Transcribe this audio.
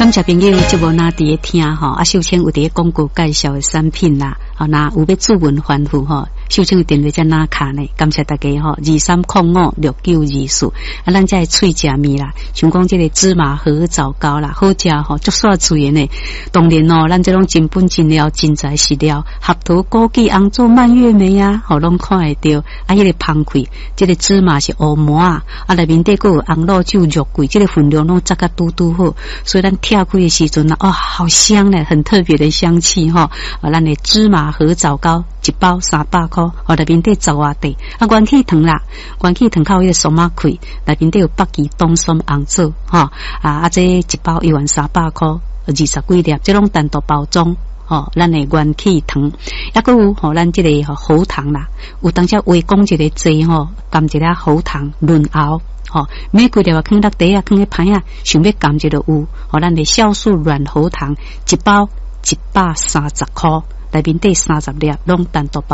感谢朋友节目那伫咧听吼，啊，秀清有伫咧广告介绍的产品啦，啊，那有要主文反复吼，秀清有电话在哪卡呢？感谢大家吼，23056924，啊，咱这脆食面啦，像讲这个芝麻荷枣糕啦，好食吼，足煞脆的呢。当然哦，咱这种真本真料真材实料，合桃、枸杞、红枣、蔓越莓啊，吼，拢看会到。啊，迄个芳开，这个芝麻是乌麻啊，啊，内面底还有红肉酒、肉桂，这个分量拢扎甲拄拄好，所以咱跳开的时阵啊，哦，好香呢，很特别的香气哈。啊，咱的芝麻荷枣糕一包300块，哦，内面底十外块。啊，元气糖啦，元气糖靠迄个松仔开，内面底有北极冬松红枣哈。啊，这一包11300块，20几粒，这种单独包装。哦，咱的元气糖，还佫有吼，咱这个喉糖啦，有当时微讲一个剂吼，含一粒喉糖润喉，吼，每几粒啊，放落底啊，放喺盘啊，想要含一个有，吼，咱的酵素软喉糖一包130块，内面底30粒，拢单独包。